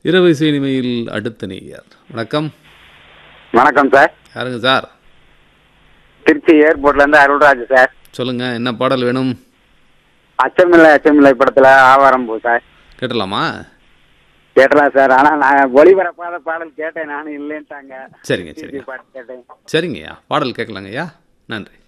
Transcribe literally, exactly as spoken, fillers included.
இரவு இசை இனிமையில் அடுத்த நேயர். வணக்கம். வணக்கம் சார். யாருங்க சார்? திருச்சி ஏர்போர்ட்லேருந்து அருள்ராஜ் சார். சொல்லுங்க, என்ன பாடல் வேணும்? அச்சமில்லை அச்சமில்லை படத்தில் ஆவாரம்பூ சார். கேட்டலாமா? கேட்டலாம் சார். ஆனால் நான் ஒளிபரப்பாத பாடல் கேட்டேன், நானும் இல்லைன்ட்டாங்க. சரிங்க சரிங்க பாட்டு கேட்டேன். சரிங்கய்யா, பாடல் கேட்கலாங்கய்யா. நன்றி.